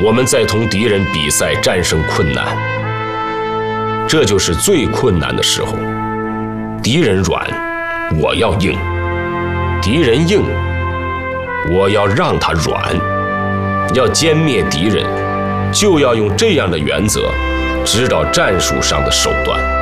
我们在同敌人比赛战胜困难，这就是最困难的时候。敌人软，我要硬；敌人硬，我要让他软。要歼灭敌人，就要用这样的原则，指导战术上的手段。